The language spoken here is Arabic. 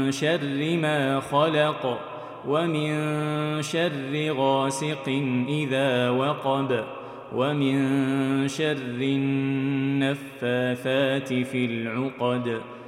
شر ما خلق ومن شر غاسق إذا وقب ومن شر النفاثات في العقد